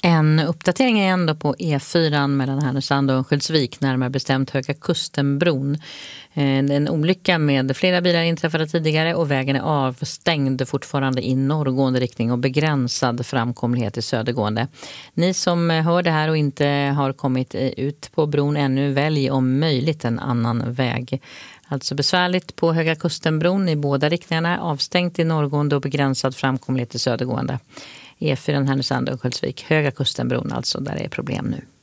En uppdatering är ändå på E4 mellan Härnösand och Örnsköldsvik, närmare bestämt Höga Kustenbron. En olycka med flera bilar inträffade tidigare och vägen är avstängd fortfarande i norrgående riktning och begränsad framkomlighet i södergående. Ni som hör det här och inte har kommit ut på bron ännu, välj om möjligt en annan väg. Alltså besvärligt på Höga Kustenbron i båda riktningarna, avstängt i norrgående och begränsad framkomlighet i södergående. E4 Härnösand och Örnsköldsvik, Höga Kustenbron alltså, där är problem nu.